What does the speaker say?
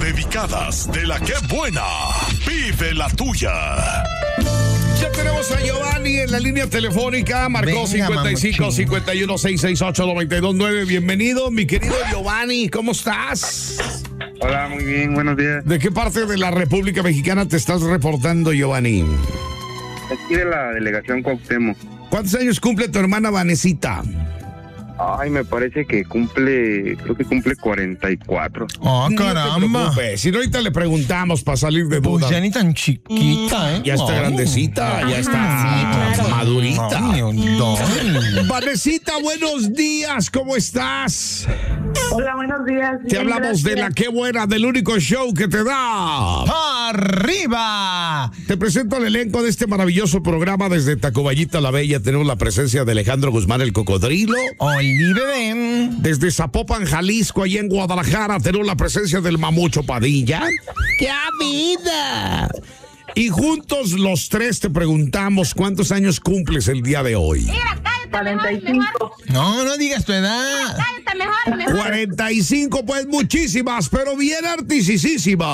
dedicadas de la que buena. Vive la tuya. Ya tenemos a Giovanni en la línea telefónica. Marcó 55 51 668 929. Bienvenido, mi querido Giovanni. ¿Cómo estás? Hola, muy bien, buenos días. ¿De qué parte de la República Mexicana te estás reportando, Giovanni? Aquí de la delegación Cuauhtémoc. ¿Cuántos años cumple tu hermana Vanesita? Ay, me parece que cumple 44. ¡Oh, caramba! Si no, ahorita le preguntamos para salir de duda. Pues ya ni tan chiquita, ¿eh? Ya está grandecita, ya está madurita. Vanesita, buenos días, ¿cómo estás? Hola, buenos días. Te hablamos de la Qué Buena, del único show que te da ¡Arriba! Te presento al elenco de este maravilloso programa desde Tacubaya la Bella. Tenemos la presencia de Alejandro Guzmán, el Cocodrilo. ¡Oli, bebé! Desde Zapopan, Jalisco, allá en Guadalajara, tenemos la presencia del Mamucho Padilla. ¡Qué vida! Y juntos los tres te preguntamos cuántos años cumples el día de hoy. Mira, cállate 45. Mejor. No digas tu edad. Cállate mejor. 45, pues muchísimas, pero bien artisísimas.